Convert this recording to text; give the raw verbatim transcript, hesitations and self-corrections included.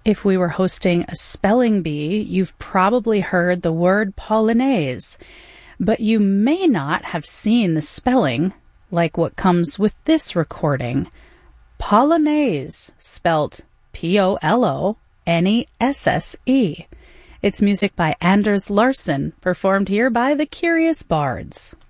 If we were hosting a spelling bee, you've probably heard the word Polonaise, but you may not have seen the spelling like what comes with this recording. Polonaise, spelt P O L O N E S S E. It's music by Anders Larsson, performed here by the Curious Bards.